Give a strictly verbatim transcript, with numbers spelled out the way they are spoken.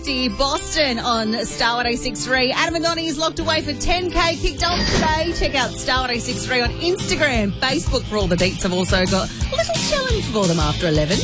Boston on Star one oh six point three. Adam and Donnie is locked away for ten K, kicked off today. Check out Star one oh six point three on Instagram, Facebook for all the beats. I've also got a little challenge for them after eleven.